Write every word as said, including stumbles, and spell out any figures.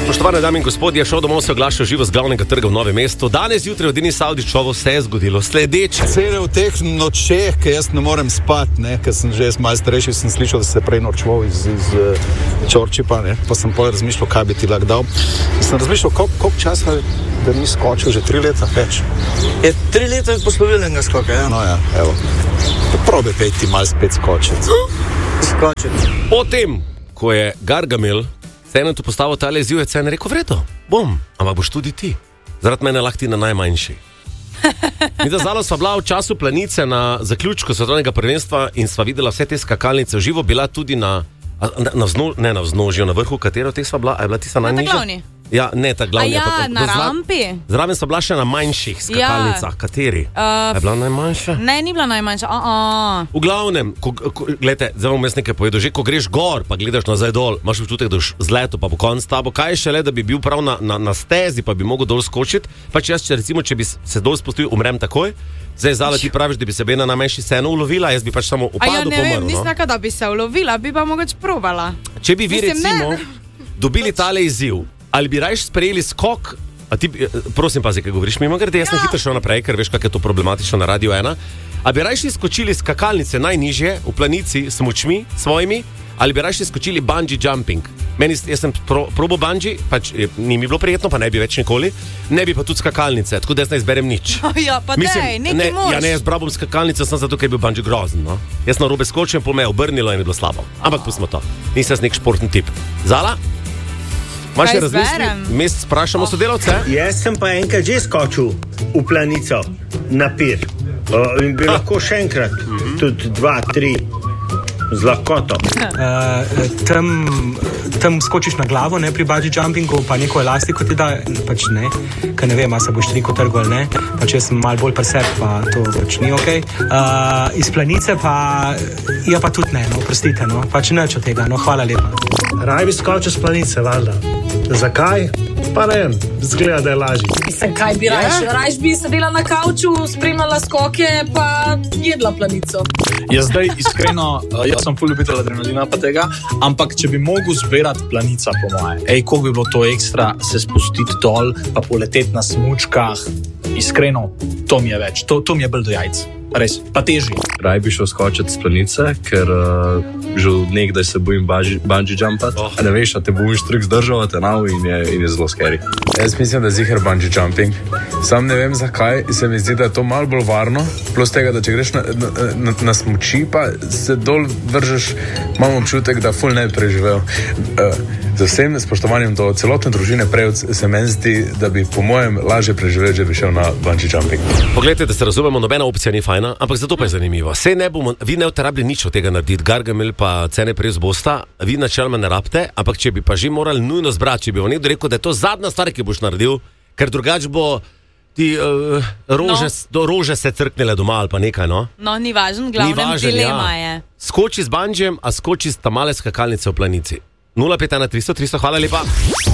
Spoštovane dame in gospodje, šel domov se oglaša živo z glavnega trga v Novem mestu. Danes jutraj od Dini Savdičovo se je zgodilo sledeče. Cele v teh nočeh, ker jaz ne morem spati, ne, ker sem že malo starejši, sem slišal, da se prej norčval iz, iz uh, Čorčipa, ne, pa sem pol razmišljal, kaj bi ti lahko dal. Sem razmišljal, koliko kolik časa da ni skočil, že tri leta več. Je tri leta poslovilnega skoka, ja? No ja, evo. Probi peti malo spet skočiti. Skočiti. Potem, ko je Gargamel Cenen tu postavil tale izziv, je Cenen rekel, vredo, bom, ampak boš tudi ti. Zaradi mene lahko ti na najmanjši. Mi da zalo sva bila v času Planice na zaključku svetovnega prvenstva in sva videla vse te skakalnice v živo, bila tudi na, na, na, vzno, ne, na vznožju, na vrhu, katero teh sva bila, a je bila tista najnižja? Na ta glavni. Ja, ne, ta glavni. A ja, pa, na zra, rampi. Zraven sva bila še na manjših skakalnicah, ja. Kateri? Uh, je bila najmanjša? Ne, ni bila najmanjša. Uh -uh. V glavnem, ko, ko, gledajte, zdaj bom jaz nekaj povedal, že ko greš gor, pa gledaš nazaj dol, imaš občutek, da boš zletel, pa bo konc tabo, kaj je šele, da bi bil prav na, na, na stezi, pa bi mogel dol skočiti, pa če jaz, če recimo, če bi se dol spustil, umrem takoj. Zdaj, Zala, ti praviš, da bi se be na najmanjši sceno ulovila, jaz bi pač samo upadu pomrl. A ja, ne vem, nisem taka, da bi se ulovila, bi pa mogoče provala. Če bi vi, Mislim, recimo, ne. dobili tale izziv, ali bi rajš sprejeli skok, a ti, prosim pazi, kaj govoriš mimo grede, jaz sem Ja. hitro šel naprej, ker veš, kako je to problematično na Radio ena, a bi rajš skočili skakalnice najnižje v Planici s močmi svojimi, ali bi rajš skočili bungee jumping. Meni, jaz sem pro, probo bungee, pač ni mi bilo prijetno, pa ne bi več nikoli, ne bi pa tudi skakalnice, tako da jaz ne izberem nič. Ja, pa dej, nekaj ne, mož. ja, ne, jaz brabom skakalnice, sem zato, ker je bil bungee grozen, no. Jaz na robe skočim, pol me je obrnilo in je bilo slabo. Ampak pustimo to, nisem jaz nek športni tip. Zala? Imaš še Kaj razmisli? izberem? Mi sprašamo oh. sodelavce? Jaz sem pa enkrat že skočil v Planico na pir. Uh, in bi lahko še enkrat, tudi dva, tri, z lahkoto. Uh, tam, tam skočiš na glavo, ne, pri bungee jumpingu, pa neko elastiko ti da, pač ne, ker ne vem, a se boš triko trgal ali ne, pač jaz sem malo bolj presep, pa to pač ni ok. Uh, iz Planice pa, ja pa tudi ne, no, prostite, no, pač neč od tega, no, hvala lepa. Raj bi skočil s Planice, valjda. Zakaj? Pa ne vem, zgleda, da je lažje. Mislim, kaj bi rajš? Rajš bi sedela na kavču, spremljala skoke, pa jedla Planico. Jaz zdaj iskreno, jaz sem ful ljubitelj adrenalina pa tega, ampak če bi mogel zbirati Planica po moje, ej, koliko bi bilo to ekstra, se spustiti dol, pa poleteti na smučkah, iskreno, to mi je več, to, to mi je bolj do jajc. Res, pa teži. Raj bi šel skočiti s Planice, ker uh, že od nekdaj se bojim bungee jumpati. Oh. Ne veš, a te boš trik zdržal, te nav in je, in je zelo scary. Jaz mislim, da je ziher bungee jumping. Sam ne vem zakaj, se mi zdi, da je to malo bolj varno. Plus tega, da če greš na, na, na, na smuči, pa se dol vržeš, imam občutek, da ful ne bi preživel. Uh, z vsem spoštovanjem do celotne družine Prevc se meni zdi, da bi po mojem lažje preživel, če bi šel na bungee jumping. Poglejte, da se razumemo, nobena opcija ni fajna, ampak zato pa je zanimivo. Sej ne bomo, vi ne boste rabili nič od tega narediti, Gargamel pa Cene Prevc bosta, vi načeloma ne rabite, ampak če bi pa že morali nujno zbrati, če bi vam nekdo rekel, da je to zadnja stvar, ki boš naredil, ker drugače bo ti uh, rože, no. do rože se crknile doma ali pa nekaj, no? No, ni važen, glavnem dilema ja. je. Skoči z bungee, a skoči z ta male skakalnice v Planici. nula pet ena tristo tristo, hvala lepa.